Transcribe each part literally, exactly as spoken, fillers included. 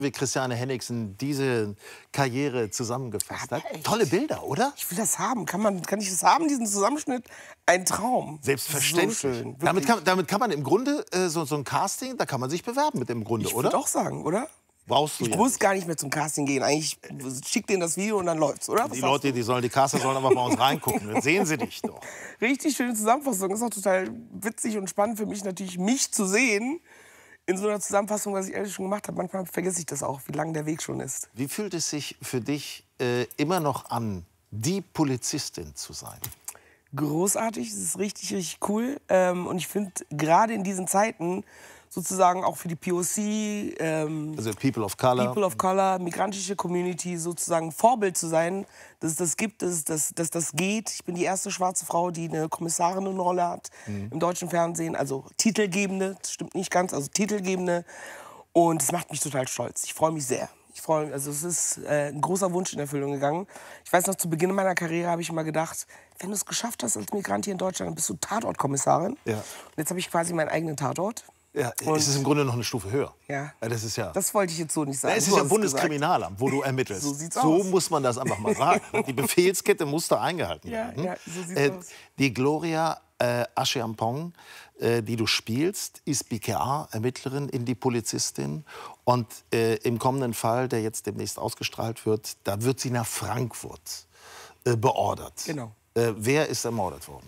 wie Christiane Henningsen diese Karriere zusammengefasst hat. Echt? Tolle Bilder, oder? Ich will das haben. Kann, man, kann ich das haben, diesen Zusammenschnitt? Ein Traum. Selbstverständlich. So schön, damit, kann, damit kann man im Grunde, äh, so, so ein Casting, da kann man sich bewerben mit dem Grunde, ich oder? Ich würde auch sagen, oder? Brauchst du ich ja muss nicht. gar nicht mehr zum Casting gehen. Eigentlich schick denen das Video und dann läuft's, oder? Was Die Leute, die sollen, die Caster sollen aber bei uns reingucken. Dann sehen sie dich doch. Richtig schöne Zusammenfassung. Ist auch total witzig und spannend für mich natürlich, mich zu sehen in so einer Zusammenfassung, was ich alles schon gemacht habe. Manchmal vergesse ich das auch, wie lang der Weg schon ist. Wie fühlt es sich für dich äh, immer noch an, die Polizistin zu sein? Großartig, es ist richtig, richtig cool. Ähm, und ich finde, gerade in diesen Zeiten, sozusagen auch für die P O C, ähm, also People of Color, People of Color, migrantische Community, sozusagen Vorbild zu sein, dass es das gibt, dass, dass, dass das geht. Ich bin die erste schwarze Frau, die eine Kommissarinnenrolle hat mhm. im deutschen Fernsehen, also Titelgebende, das stimmt nicht ganz, also Titelgebende. Und das macht mich total stolz. Ich freue mich sehr. Ich freue mich, also es ist äh, ein großer Wunsch in Erfüllung gegangen. Ich weiß noch, zu Beginn meiner Karriere habe ich immer gedacht, wenn du es geschafft hast als Migrant hier in Deutschland, dann bist du Tatortkommissarin. Ja. Und jetzt habe ich quasi meinen eigenen Tatort. Ja, es ist im Grunde noch eine Stufe höher. Ja. Ja, das ist ja. Das wollte ich jetzt so nicht sagen. Ja, es ist ja Bundeskriminalamt, wo du ermittelst. So sieht's so aus. muss man das einfach mal sagen. Die Befehlskette muss da eingehalten Ja, werden. ja, so sieht's äh, aus. Die Gloria äh, Acheampong, äh, die du spielst, ist B K A-Ermittlerin in die Polizistin. Und äh, im kommenden Fall, der jetzt demnächst ausgestrahlt wird, da wird sie nach Frankfurt äh, beordert. Genau. Äh, wer ist ermordet worden?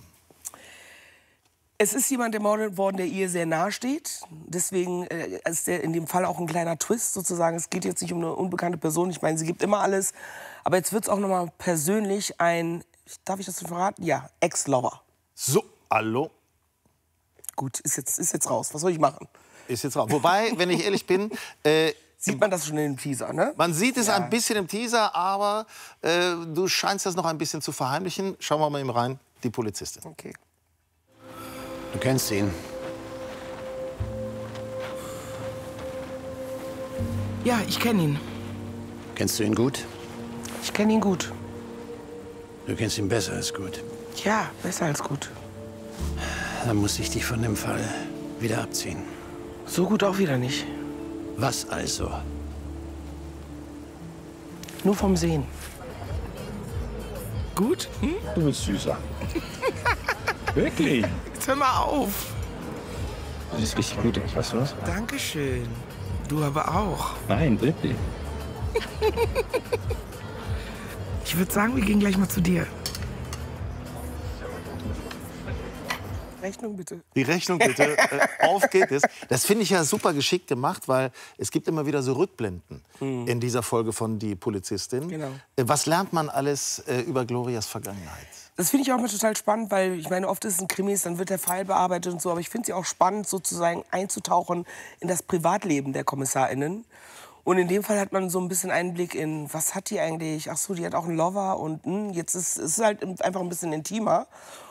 Es ist jemand ermordet worden, der ihr sehr nahe steht. Deswegen äh, ist der in dem Fall auch ein kleiner Twist sozusagen. Es geht jetzt nicht um eine unbekannte Person. Ich meine, sie gibt immer alles. Aber jetzt wird es auch noch mal persönlich ein, darf ich das so verraten? Ja, Ex-Lover. So, hallo? Gut, ist jetzt, ist jetzt raus. Was soll ich machen? Ist jetzt raus. Wobei, wenn ich ehrlich bin, äh, sieht man das schon in dem Teaser, ne? Man sieht es ja. ein bisschen im Teaser, aber äh, du scheinst das noch ein bisschen zu verheimlichen. Schauen wir mal eben rein, die Polizistin. Okay. Du kennst ihn. Ja, ich kenne ihn. Kennst du ihn gut? Ich kenne ihn gut. Du kennst ihn besser als gut. Ja, besser als gut. Dann muss ich dich von dem Fall wieder abziehen. So gut auch wieder nicht. Was also? Nur vom Sehen. Gut? Hm? Du bist süßer. Wirklich? Jetzt hör mal auf. Du siehst richtig gut aus, weißt du was? Dankeschön. Du aber auch. Nein, wirklich. Ich würde sagen, wir gehen gleich mal zu dir. Rechnung bitte. Die Rechnung bitte. äh, auf geht es. Das finde ich ja super geschickt gemacht, weil es gibt immer wieder so Rückblenden mhm. in dieser Folge von Die Polizistin. Genau. Äh, was lernt man alles äh, über Glorias Vergangenheit? Das finde ich auch mal total spannend, weil ich meine, oft ist es ein Krimis, dann wird der Fall bearbeitet und so. Aber ich finde es ja auch spannend, sozusagen einzutauchen in das Privatleben der KommissarInnen. Und in dem Fall hat man so ein bisschen Einblick in, was hat die eigentlich? Ach so, die hat auch einen Lover und mh, jetzt ist es halt einfach ein bisschen intimer.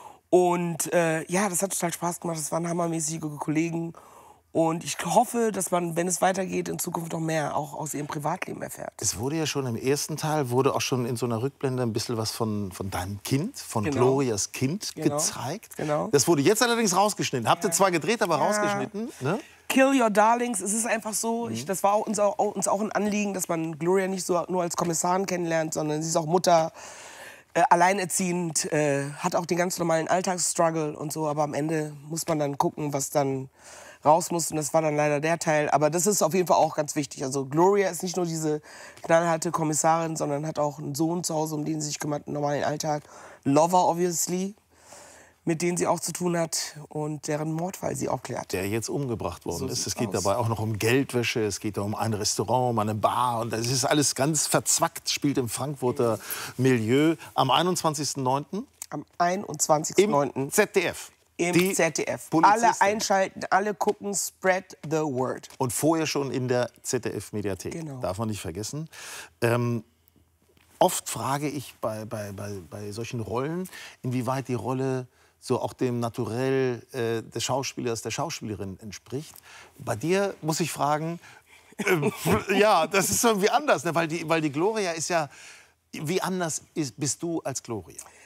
Und äh, ja, das hat total Spaß gemacht. Das waren hammermäßige Kollegen. Und ich hoffe, dass man, wenn es weitergeht, in Zukunft noch mehr auch aus ihrem Privatleben erfährt. Es wurde ja schon im ersten Teil, wurde auch schon in so einer Rückblende ein bisschen was von, von deinem Kind, von Genau. Glorias Kind Genau. gezeigt. Genau. Das wurde jetzt allerdings rausgeschnitten. Habt ihr zwar gedreht, aber Ja. rausgeschnitten. Ne? Kill your darlings, es ist einfach so. Mhm. Ich, das war auch uns, auch uns auch ein Anliegen, dass man Gloria nicht so nur als Kommissarin kennenlernt, sondern sie ist auch Mutter, äh, alleinerziehend, äh, hat auch den ganz normalen Alltagsstruggle und so. Aber am Ende muss man dann gucken, was dann raus muss. Und das war dann leider der Teil. Aber das ist auf jeden Fall auch ganz wichtig. Also Gloria ist nicht nur diese knallharte Kommissarin, sondern hat auch einen Sohn zu Hause, um den sie sich kümmert, einen normalen Alltag. Lover, obviously, mit denen sie auch zu tun hat und deren Mordfall sie aufklärt. Der jetzt umgebracht worden So ist. Es sieht's geht aus. dabei auch noch um Geldwäsche, es geht um ein Restaurant, um eine Bar. Und das ist alles ganz verzwackt, spielt im Frankfurter Milieu. Am einundzwanzigsten neunten Am einundzwanzigsten neunten im Z D F. im Die Z D F. Polizistin. Alle einschalten, alle gucken, spread the word. Und vorher schon in der Z D F-Mediathek. Genau. Darf man nicht vergessen. Ähm, oft frage ich bei, bei, bei, bei solchen Rollen, inwieweit die Rolle so auch dem Naturell äh, des Schauspielers, der Schauspielerin entspricht. Bei dir muss ich fragen, äh, ja, das ist irgendwie anders, ne? weil, die, weil die Gloria ist ja, wie anders ist, bist du als Gloria?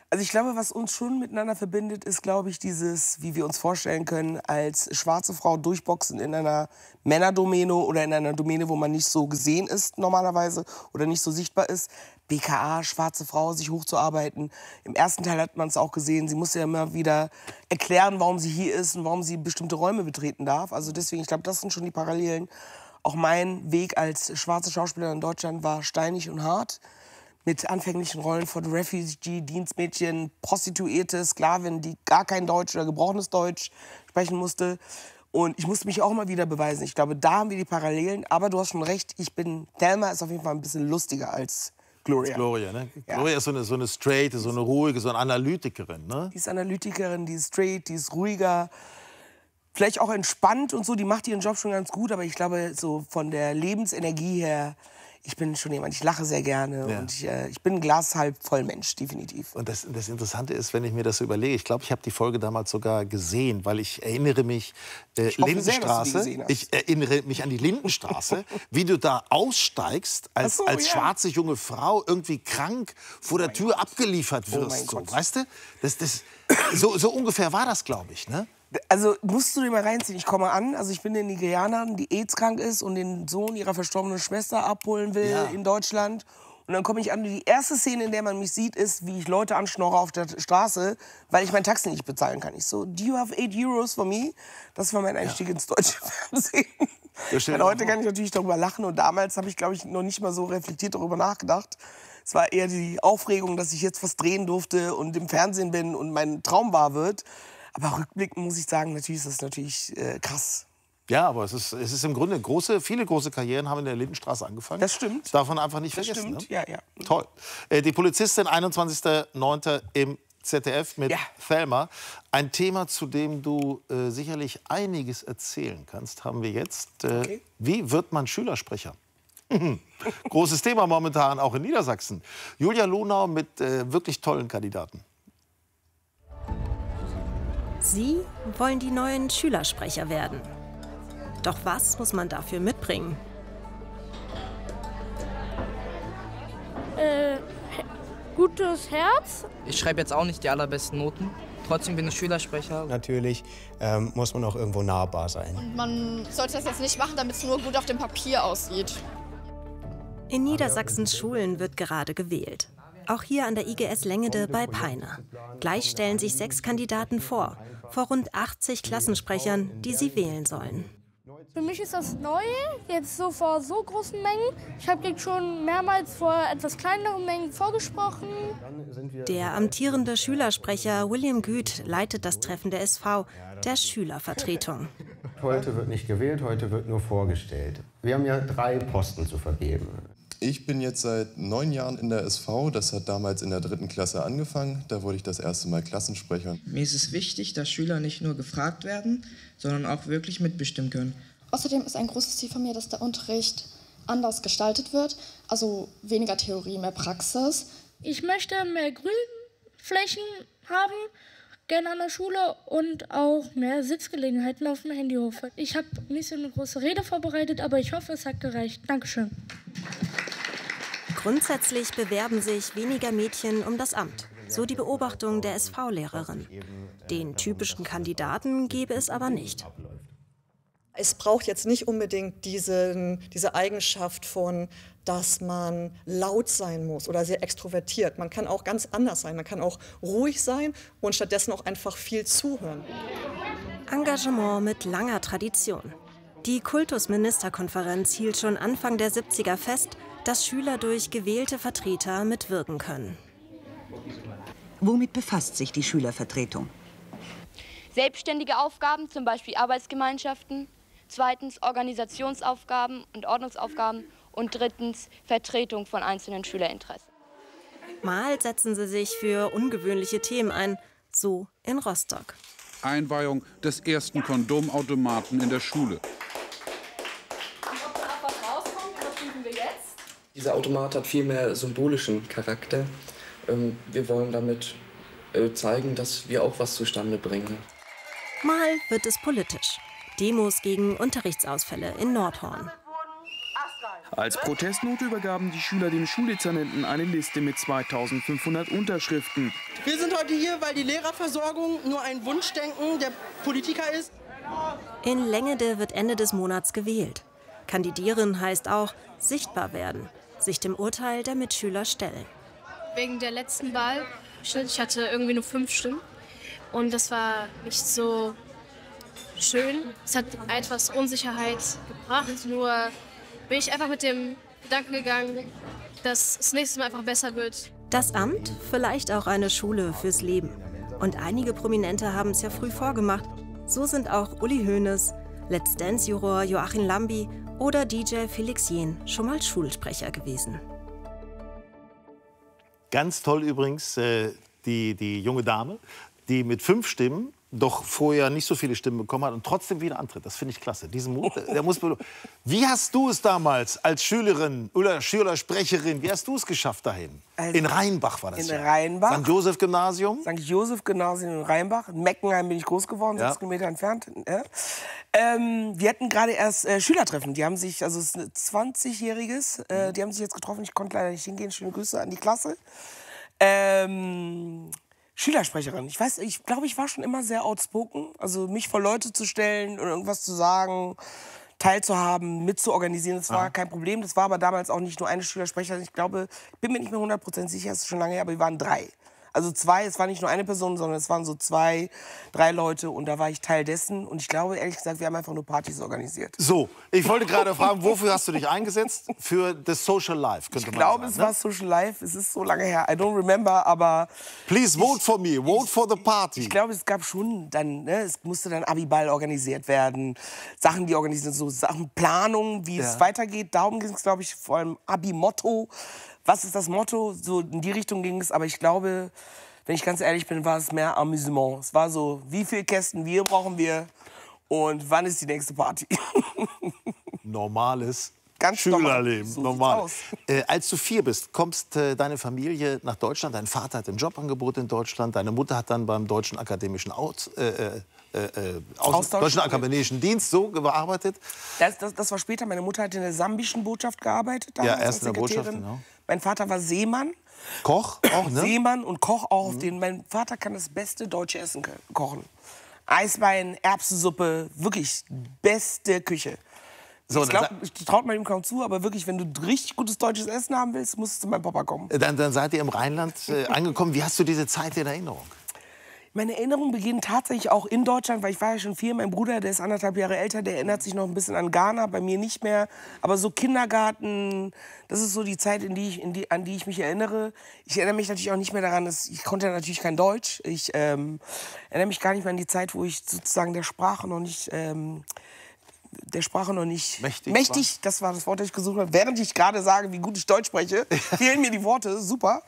Also ich glaube, was uns schon miteinander verbindet, ist, glaube ich, dieses, wie wir uns vorstellen können, als schwarze Frau durchboxen in einer Männerdomäne oder in einer Domäne, wo man nicht so gesehen ist normalerweise oder nicht so sichtbar ist. B K A, schwarze Frau, sich hochzuarbeiten. Im ersten Teil hat man es auch gesehen, sie muss ja immer wieder erklären, warum sie hier ist und warum sie bestimmte Räume betreten darf. Also deswegen, ich glaube, das sind schon die Parallelen. Auch mein Weg als schwarze Schauspielerin in Deutschland war steinig und hart. Mit anfänglichen Rollen von Refugee, Dienstmädchen, Prostituierte, Sklavin, die gar kein Deutsch oder gebrochenes Deutsch sprechen musste. Und ich musste mich auch mal wieder beweisen. Ich glaube, da haben wir die Parallelen. Aber du hast schon recht, ich bin, Thelma ist auf jeden Fall ein bisschen lustiger als Gloria. Gloria, ne? Ja. Gloria ist so eine, so eine straight, so eine ruhige, so eine Analytikerin, ne? Die ist Analytikerin, die ist straight, die ist ruhiger. Vielleicht auch entspannt und so, die macht ihren Job schon ganz gut. Aber ich glaube, so von der Lebensenergie her, ich bin schon jemand, ich lache sehr gerne Ja. und ich, äh, ich bin ein Glas halb voll Mensch, definitiv. Und das, das Interessante ist, wenn ich mir das so überlege, ich glaube, ich habe die Folge damals sogar gesehen, weil ich erinnere mich, äh, Ich hoffe sehr, dass du die Lindenstraße, gesehen hast. ich erinnere mich an die Lindenstraße, wie du da aussteigst, als, Ach so, als ja. schwarze junge Frau, irgendwie krank vor der Tür abgeliefert Oh wirst. mein so, Gott. weißt du? Das, das, so, so ungefähr war das, glaube ich, ne? Also musst du dir mal reinziehen. Ich komme an, also ich bin eine Nigerianerin, die AIDS-krank ist und den Sohn ihrer verstorbenen Schwester abholen will Ja. in Deutschland. Und dann komme ich an, die erste Szene, in der man mich sieht, ist, wie ich Leute anschnorre auf der Straße, weil ich mein Taxi nicht bezahlen kann. Ich so, do you have eight euros for me? Das war mein Einstieg ins deutsche Fernsehen. Das steht Und heute auch. kann ich natürlich darüber lachen und damals habe ich, glaube ich, noch nicht mal so reflektiert darüber nachgedacht. Es war eher die Aufregung, dass ich jetzt was drehen durfte und im Fernsehen bin und mein Traum wahr wird. Aber rückblickend muss ich sagen, natürlich ist das natürlich äh, krass. Ja, aber es ist, es ist im Grunde große, viele große Karrieren haben in der Lindenstraße angefangen. Das stimmt. Das darf man einfach nicht Das vergessen. stimmt, Ne? ja, ja. Toll. Äh, die Polizistin, einundzwanzigster neunter im Z D F mit Ja. Thelma. Ein Thema, zu dem du äh, sicherlich einiges erzählen kannst, haben wir jetzt. Äh, Okay. Wie wird man Schülersprecher? Großes Thema momentan auch in Niedersachsen. Julia Lonau mit äh, wirklich tollen Kandidaten. Sie wollen die neuen Schülersprecher werden. Doch was muss man dafür mitbringen? Äh, he- gutes Herz. Ich schreibe jetzt auch nicht die allerbesten Noten. Trotzdem bin ich Schülersprecher. Natürlich ähm, muss man auch irgendwo nahbar sein. Man sollte das jetzt nicht machen, damit es nur gut auf dem Papier aussieht. In Niedersachsens Schulen wird gerade gewählt. Auch hier an der I G S Lengede bei Peine. Gleich stellen sich sechs Kandidaten vor, vor rund achtzig Klassensprechern, die sie wählen sollen. Für mich ist das neu, jetzt so vor so großen Mengen. Ich habe jetzt schon mehrmals vor etwas kleineren Mengen vorgesprochen. Der amtierende Schülersprecher William Güth leitet das Treffen der S V, der Schülervertretung. Heute wird nicht gewählt, heute wird nur vorgestellt. Wir haben ja drei Posten zu vergeben. Ich bin jetzt seit neun Jahren in der S V. Das hat damals in der dritten Klasse angefangen. Da wurde ich das erste Mal Klassensprecher. Mir ist es wichtig, dass Schüler nicht nur gefragt werden, sondern auch wirklich mitbestimmen können. Außerdem ist ein großes Ziel von mir, dass der Unterricht anders gestaltet wird. Also weniger Theorie, mehr Praxis. Ich möchte mehr Grünflächen haben, gerne an der Schule und auch mehr Sitzgelegenheiten auf dem Handyhof. Ich habe nicht so eine große Rede vorbereitet, aber ich hoffe, es hat gereicht. Dankeschön. Grundsätzlich bewerben sich weniger Mädchen um das Amt, so die Beobachtung der S V-Lehrerin. Den typischen Kandidaten gäbe es aber nicht. Es braucht jetzt nicht unbedingt diesen, diese Eigenschaft von, dass man laut sein muss oder sehr extrovertiert. Man kann auch ganz anders sein. Man kann auch ruhig sein und stattdessen auch einfach viel zuhören. Engagement mit langer Tradition. Die Kultusministerkonferenz hielt schon Anfang der siebziger fest, dass Schüler durch gewählte Vertreter mitwirken können. Womit befasst sich die Schülervertretung? Selbstständige Aufgaben, zum Beispiel Arbeitsgemeinschaften. Zweitens Organisationsaufgaben und Ordnungsaufgaben. Und drittens Vertretung von einzelnen Schülerinteressen. Mal setzen sie sich für ungewöhnliche Themen ein, so in Rostock. Einweihung des ersten Kondomautomaten in der Schule. Dieser Automat hat viel mehr symbolischen Charakter. Wir wollen damit zeigen, dass wir auch was zustande bringen. Mal wird es politisch. Demos gegen Unterrichtsausfälle in Nordhorn. Als Protestnote übergaben die Schüler dem Schuldezernenten eine Liste mit zweitausendfünfhundert Unterschriften. Wir sind heute hier, weil die Lehrerversorgung nur ein Wunschdenken der Politiker ist. In Lengede wird Ende des Monats gewählt. Kandidieren heißt auch sichtbar werden, sich dem Urteil der Mitschüler stellen. Wegen der letzten Wahl, ich hatte irgendwie nur fünf Stimmen und das war nicht so schön. Es hat etwas Unsicherheit gebracht, nur bin ich einfach mit dem Gedanken gegangen, dass es nächstes Mal einfach besser wird. Das Amt, vielleicht auch eine Schule fürs Leben. Und einige Prominente haben es ja früh vorgemacht. So sind auch Uli Hoeneß, Let's Dance-Juror Joachim Lambi oder D J Felix Jähn schon mal Schulsprecher gewesen. Ganz toll übrigens äh, die, die junge Dame, die mit fünf Stimmen doch vorher nicht so viele Stimmen bekommen hat und trotzdem wieder antritt. Das finde ich klasse. Diesen Mut, der muss Wie hast du es damals als Schülerin oder Schülersprecherin, wie hast du es geschafft dahin? Also, in Rheinbach war das in ja. Rheinbach. Sankt Joseph Gymnasium. Sankt Joseph Gymnasium in Rheinbach. In Meckenheim bin ich groß geworden, Ja. sechs Kilometer entfernt. Ja. Ähm, wir hatten gerade erst äh, Schülertreffen. Die haben sich, also es ist ein zwanzigjähriges, äh, die haben sich jetzt getroffen. Ich konnte leider nicht hingehen. Schöne Grüße an die Klasse. Ähm, Schülersprecherin. Ich weiß, ich glaube, ich war schon immer sehr outspoken. Also mich vor Leute zu stellen und irgendwas zu sagen, teilzuhaben, mitzuorganisieren, das war Ah. kein Problem. Das war aber damals auch nicht nur eine Schülersprecherin. Ich glaube, ich bin mir nicht mehr hundert Prozent sicher, es ist schon lange her, aber wir waren drei. Also zwei, es war nicht nur eine Person, sondern es waren so zwei, drei Leute und da war ich Teil dessen. Und ich glaube, ehrlich gesagt, wir haben einfach nur Partys organisiert. So, ich wollte gerade fragen, wofür hast du dich eingesetzt? Für das Social Life, könnte Ich man glaube, sagen. es war Social Life. Es ist so lange her. I don't remember, aber... Please vote for me. Vote for the party. Ich glaube, es gab schon dann, ne, es musste dann Abiball organisiert werden. Sachen, die organisiert, so Sachen, Planung, wie Ja. es weitergeht. Darum ging es, glaube ich, vor allem Abi-Motto. Was ist das Motto? So in die Richtung ging es. Aber ich glaube, wenn ich ganz ehrlich bin, war es mehr Amüsement. Es war so, wie viele Kästen wir brauchen wir und wann ist die nächste Party? Normales Ganz Schülerleben. So normal. sieht's Äh, als du vier bist, kommst äh, deine Familie nach Deutschland. Dein Vater hat ein Jobangebot in Deutschland. Deine Mutter hat dann beim Deutschen Akademischen Aus, äh, äh, äh, Aus, Austausch. Deutschen Akademischen Dienst so gearbeitet. Das, das, das war später. Meine Mutter hat in der sambischen Botschaft gearbeitet. Ja, damals erst als in der Botschaft, Sekretärin. genau. Mein Vater war Seemann. Koch auch, ne? Seemann und Koch auch. Auf den, mein Vater kann das beste deutsche Essen ko- kochen. Eisbein, Erbsensuppe, wirklich beste Küche. So, ich dann glaube, ich traut man ihm kaum zu, aber wirklich, wenn du richtig gutes deutsches Essen haben willst, musst du zu meinem Papa kommen. Dann, dann seid ihr im Rheinland äh, angekommen. Wie hast du diese Zeit in Erinnerung? Meine Erinnerungen beginnen tatsächlich auch in Deutschland, weil ich war ja schon vier. Mein Bruder, der ist anderthalb Jahre älter, der erinnert sich noch ein bisschen an Ghana, bei mir nicht mehr. Aber so Kindergarten, das ist so die Zeit, in die ich, in die, an die ich mich erinnere. Ich erinnere mich natürlich auch nicht mehr daran, dass ich konnte natürlich kein Deutsch. Ich ähm, erinnere mich gar nicht mehr an die Zeit, wo ich sozusagen der Sprache noch nicht... Ähm, der Sprache noch nicht mächtig, mächtig war. Das war das Wort, das ich gesucht habe. Während ich gerade sage, wie gut ich Deutsch spreche, fehlen mir die Worte. Super.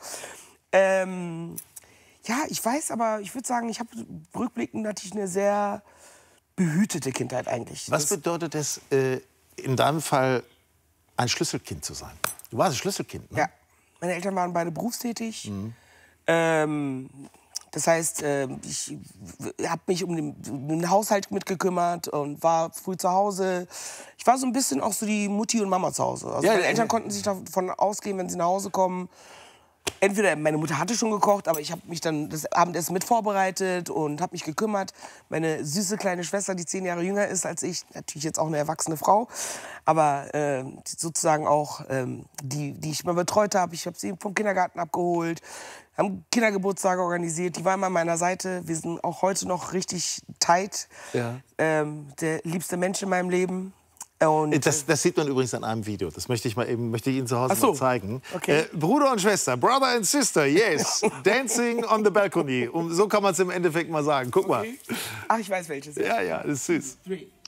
Ähm, ja, ich weiß, aber ich würde sagen, ich habe rückblickend natürlich eine sehr behütete Kindheit eigentlich. Was Das- bedeutet es, äh, in deinem Fall ein Schlüsselkind zu sein? Du warst ein Schlüsselkind, ne? Ja, meine Eltern waren beide berufstätig. Mhm. Ähm, das heißt, äh, ich habe mich um den, um den Haushalt mitgekümmert und war früh zu Hause. Ich war so ein bisschen auch so die Mutti und Mama zu Hause. Also Ja, meine ja, Eltern ja. konnten sich davon ausgehen, wenn sie nach Hause kommen. Entweder meine Mutter hatte schon gekocht, aber ich habe mich dann das Abendessen mit vorbereitet und habe mich gekümmert. Meine süße kleine Schwester, die zehn Jahre jünger ist als ich, natürlich jetzt auch eine erwachsene Frau, aber äh, sozusagen auch ähm, die, die ich mal betreut habe. Ich habe sie vom Kindergarten abgeholt, haben Kindergeburtstage organisiert. Die war immer an meiner Seite. Wir sind auch heute noch richtig tight. Ja. Ähm, der liebste Mensch in meinem Leben. Und, Das, das sieht man übrigens an einem Video. Das möchte ich mal eben, möchte ich Ihnen zu Hause Ach so. mal zeigen. Okay. Äh, Bruder und Schwester, Brother and Sister, yes, dancing on the balcony. Um, so kann man es im Endeffekt mal sagen. Guck mal. Ach, ich weiß welches. Ja, ja, das ist süß. Three.